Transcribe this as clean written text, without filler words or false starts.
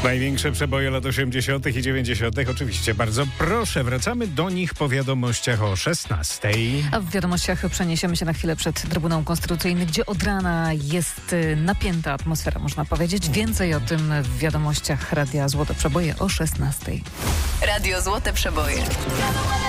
Największe przeboje lat 80. i 90. Oczywiście bardzo proszę. Wracamy do nich po wiadomościach o 16. A w wiadomościach przeniesiemy się na chwilę przed Trybunał Konstytucyjny, gdzie od rana jest napięta atmosfera, można powiedzieć. Więcej o tym w wiadomościach Radia Złote Przeboje o 16. Radio Złote Przeboje.